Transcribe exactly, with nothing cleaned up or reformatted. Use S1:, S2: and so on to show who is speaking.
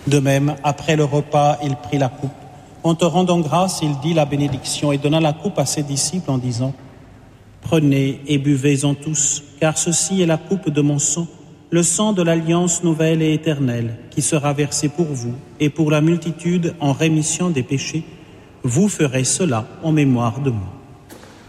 S1: De même, après le repas, il prit la coupe. En te rendant grâce, il dit la bénédiction et donna la coupe à ses disciples en disant « Prenez et buvez-en tous, car ceci est la coupe de mon sang, le sang de l'alliance nouvelle et éternelle, qui sera versé pour vous et pour la multitude en rémission des péchés. Vous ferez cela en mémoire de moi. »